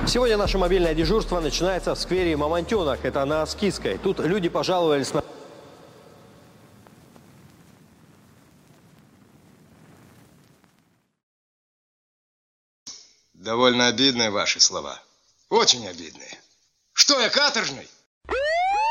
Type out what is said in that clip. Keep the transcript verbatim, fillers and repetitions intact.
Сегодня наше мобильное дежурство начинается в сквере Мамонтенок. Это на Аскизской. Тут люди пожаловались на... Довольно обидные ваши слова. Очень обидные. Что я, каторжный?